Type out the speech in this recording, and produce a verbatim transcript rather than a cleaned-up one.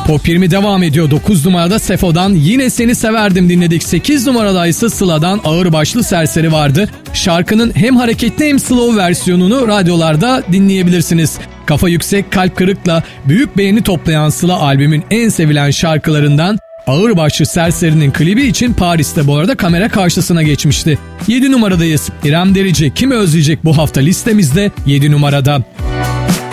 Pop yirmi devam ediyor. dokuz numarada Sefo'dan Yine Seni Severdim dinledik. sekiz numarada ise Sıla'dan Ağırbaşlı Serseri vardı. Şarkının hem hareketli hem slow versiyonunu radyolarda dinleyebilirsiniz. Kafa yüksek, kalp kırıkla büyük beğeni toplayan Sıla albümün en sevilen şarkılarından. Ağırbaşlı Serseri'nin klibi için Paris'te bu arada kamera karşısına geçmişti. yedi numaradayız. İrem Derici Kimi Özleyecek bu hafta listemizde yedi numarada.